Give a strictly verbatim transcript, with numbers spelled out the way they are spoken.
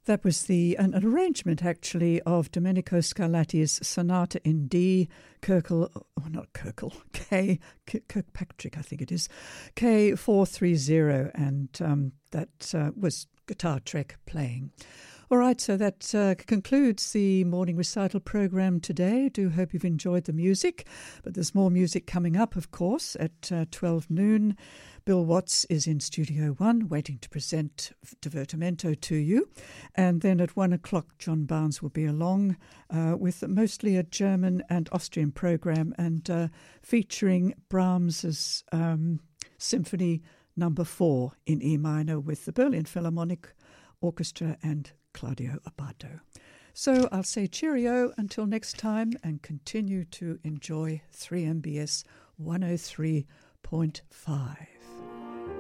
That was the an, an arrangement, actually, of Domenico Scarlatti's Sonata in D, Kirkle, oh, not Kirkle, K, K, Kirkpatrick, I think it is, K four thirty, and um, that uh, was Guitar Trek playing. All right, so that uh, concludes the morning recital program today. Do hope you've enjoyed the music, but there's more music coming up, of course, at uh, twelve noon. Bill Watts is in Studio One, waiting to present Divertimento to you. And then at one o'clock, John Barnes will be along uh, with mostly a German and Austrian program, and uh, featuring Brahms's um, Symphony Number Four in E minor with the Berlin Philharmonic Orchestra and Claudio Abbado. So I'll say cheerio until next time, and continue to enjoy three M B S one oh three point five.